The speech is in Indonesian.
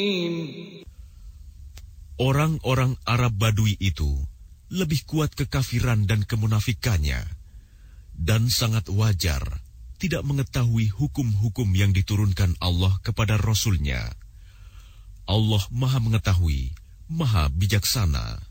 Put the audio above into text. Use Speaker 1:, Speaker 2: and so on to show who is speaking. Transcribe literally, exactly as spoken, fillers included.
Speaker 1: Orang-orang Arab Badui itu lebih kuat kekafiran dan kemunafikannya, dan sangat wajar tidak mengetahui hukum-hukum yang diturunkan Allah kepada Rasul-Nya. Allah Maha Mengetahui, Maha Bijaksana.